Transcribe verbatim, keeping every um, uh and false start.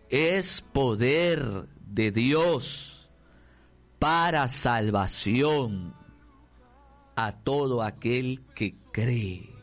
es poder de Dios para salvación a todo aquel que cree.